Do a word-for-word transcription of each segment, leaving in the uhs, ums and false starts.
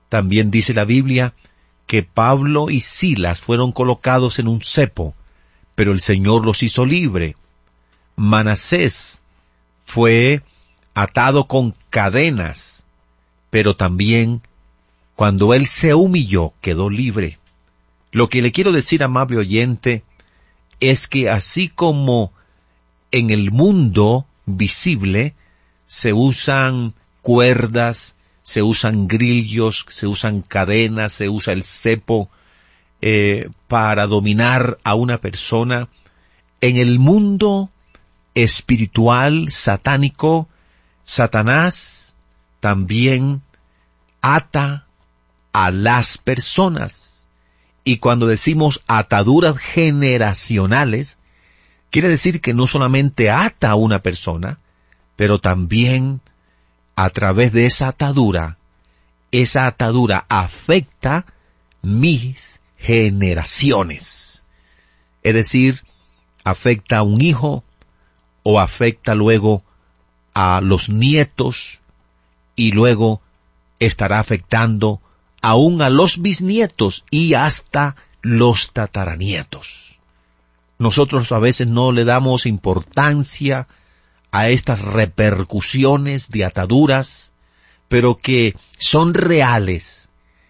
También dice la Biblia que Pablo y Silas fueron colocados en un cepo, pero el Señor los hizo libre. Manasés fue atado con cadenas, pero también cuando él se humilló quedó libre. Lo que le quiero decir, amable oyente, es que así como en el mundo visible se usan cuerdas, se usan grillos, se usan cadenas, se usa el cepo eh, para dominar a una persona, en el mundo espiritual, satánico, Satanás también ata a las personas. Y cuando decimos ataduras generacionales, quiere decir que no solamente ata a una persona, pero también a través de esa atadura, esa atadura afecta mis generaciones. Es decir, afecta a un hijo o afecta luego a los nietos y luego estará afectando aún a los bisnietos y hasta los tataranietos. Nosotros a veces no le damos importancia a estas repercusiones de ataduras, pero que son reales,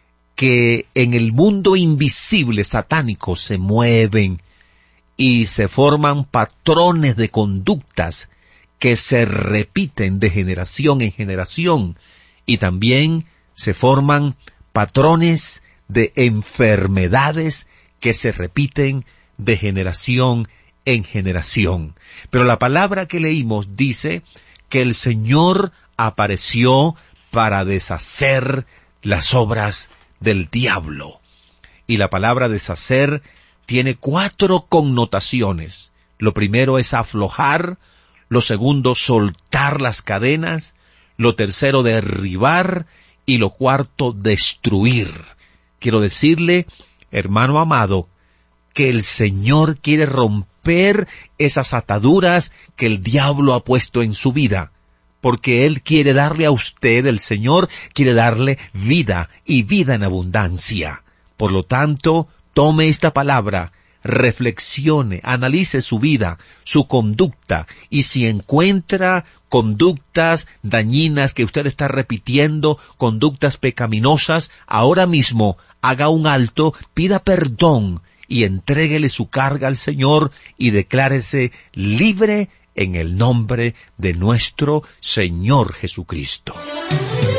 que en el mundo invisible satánico se mueven y se forman patrones de conductas que se repiten de generación en generación, y también se forman patrones de enfermedades que se repiten de generación en generación. Pero la palabra que leímos dice que el Señor apareció para deshacer las obras del diablo. Y la palabra deshacer tiene cuatro connotaciones. Lo primero es aflojar, lo segundo soltar las cadenas, lo tercero derribar y lo cuarto destruir. Quiero decirle, hermano amado, que el Señor quiere romper esas ataduras que el diablo ha puesto en su vida, porque Él quiere darle a usted, el Señor quiere darle vida y vida en abundancia. Por lo tanto, tome esta palabra, reflexione, analice su vida, su conducta, y si encuentra conductas dañinas que usted está repitiendo, conductas pecaminosas, ahora mismo haga un alto, pida perdón y entréguele su carga al Señor y declárese libre en el nombre de nuestro Señor Jesucristo.